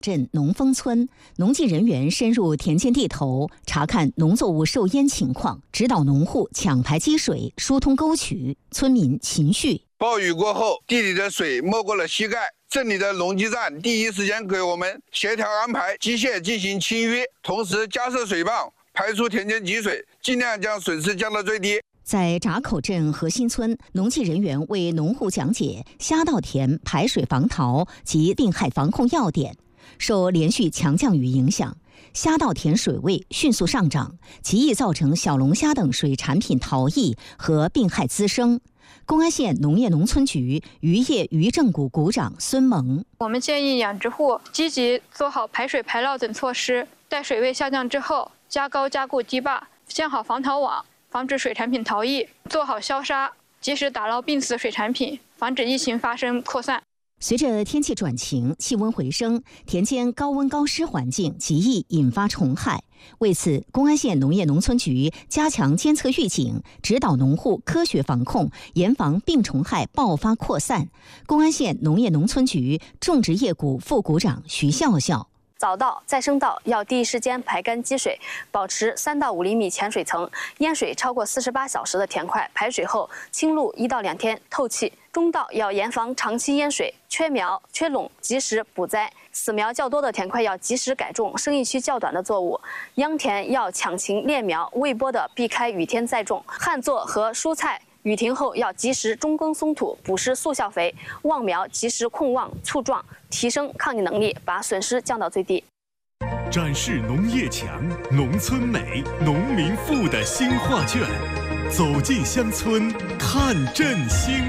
镇农丰村，农技人员深入田间地头，查看农作物受淹情况，指导农户抢排积水、疏通沟渠。村民秦旭： 暴雨过后，地里的水没过了膝盖，镇里的农技站第一时间给我们协调安排机械进行清淤，同时加设水泵，排出田间积水，尽量将损失降到最低。 在闸口镇核心村，农技人员为农户讲解虾稻田排水防涝及病害防控要点。受连续强降雨影响，虾稻田水位迅速上涨，极易造成小龙虾等水产品逃逸和病害滋生。公安县农业农村局渔业渔政股股长孙萌： 我们建议养殖户积极做好排水排涝等措施，待水位下降之后，加高加固堤坝，建好防涝网，防止水产品逃逸，做好消杀，及时打捞病死水产品，防止疫情发生扩散。 随着天气转晴，气温回升，田间高温高湿环境极易引发虫害。为此，公安县农业农村局加强监测预警，指导农户科学防控，严防病虫害爆发扩散。公安县农业农村局种植业股副股长徐笑笑： 早稻、再生稻要第一时间排干积水，保持3到5厘米浅水层。淹水超过48小时的田块，排水后清露1到2天透气。中稻要严防长期淹水、缺苗、缺垄，及时补栽。死苗较多的田块要及时改种生育期较短的作物。秧田要抢晴练苗，未播的避开雨天再种。旱作和蔬菜雨停后要及时中耕松土，补施速效肥，望苗及时控望促壮，提升抗逆能力，把损失降到最低。 展示农业强、农村美、农民富的新画卷，走进乡村看振兴。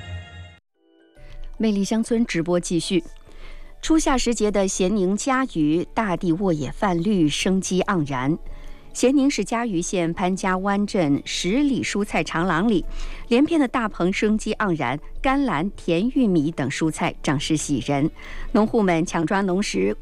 魅力乡村直播继续。初夏时节的咸宁嘉鱼，大地沃野泛绿，生机盎然。咸宁市嘉鱼县潘家湾镇10里蔬菜长廊里，连片的大棚生机盎然，甘蓝、甜玉米等蔬菜长势喜人。农户们抢抓农时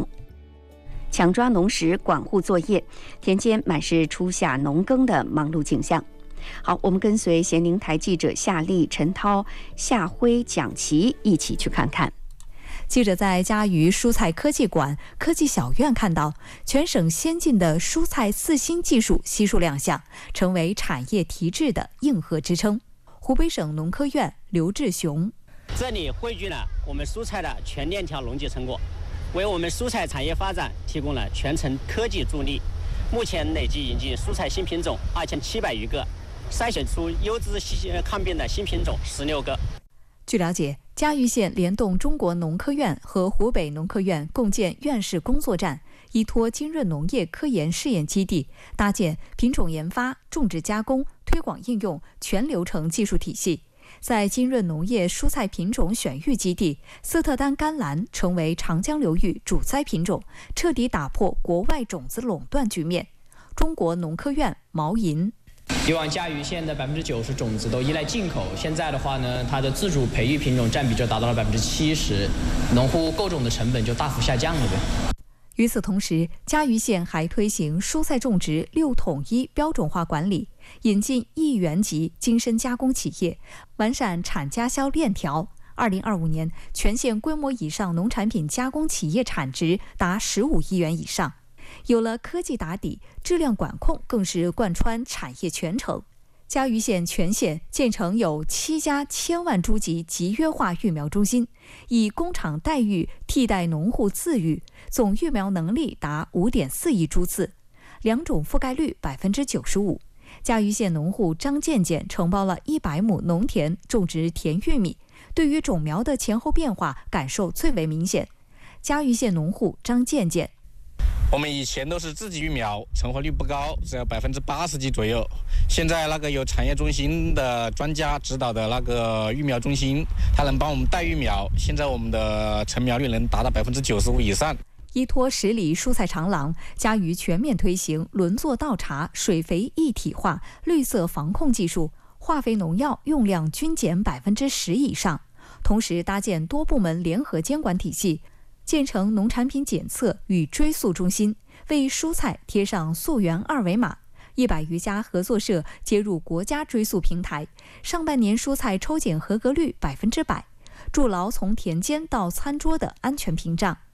管护作业，田间满是初夏农耕的忙碌景象。好，我们跟随咸宁台记者夏丽、陈涛、夏辉、蒋琪一起去看看。 记者在嘉鱼蔬菜科技馆科技小院看到，全省先进的蔬菜4新技术悉数亮相，成为产业提质的硬核支撑。湖北省农科院刘志雄： 这里汇聚了我们蔬菜的全链条农技成果，为我们蔬菜产业发展提供了全程科技助力。目前累计引进蔬菜新品种2700余个，筛选出优质抗病的新品种16个。 据了解，嘉鱼县联动中国农科院和湖北农科院共建院士工作站，依托金润农业科研试验基地，搭建品种研发、种植加工、推广应用全流程技术体系。在金润农业蔬菜品种选育基地，斯特丹甘蓝成为长江流域主栽品种，彻底打破国外种子垄断局面。中国农科院毛银： 以往嘉鱼县的90%种子都依赖进口，现在的话呢，它的自主培育品种占比就达到了70%，农户购种的成本就大幅下降了呗。 与此同时，嘉鱼县还推行蔬菜种植6统一标准化管理，引进亿元级精深加工企业，完善产加销链条。2025年，全县规模以上农产品加工企业产值达15亿元以上。有了科技打底，质量管控更是贯穿产业全程。嘉鱼县全县建成有7家1000万株级集约化育苗中心，以工厂代育替代农户自育，总育苗能力达5.4亿株次，良种覆盖率95%。嘉鱼县农户张健健承包了100亩农田种植甜玉米，对于种苗的前后变化感受最为明显。嘉鱼县农户张健健： 我们以前都是自己育苗，成活率不高，只有80%几左右。现在那个有产业中心的专家指导的那个育苗中心，它能帮我们代育苗，现在我们的成苗率能达到95%以上。 依托10里蔬菜长廊，嘉鱼全面推行轮作倒茬、水肥一体化、绿色防控技术，化肥农药用量均减10%以上。同时搭建多部门联合监管体系，建成农产品检测与追溯中心，为蔬菜贴上溯源2维码。100余家合作社接入国家追溯平台，上半年蔬菜抽检合格率100%，筑牢从田间到餐桌的安全屏障。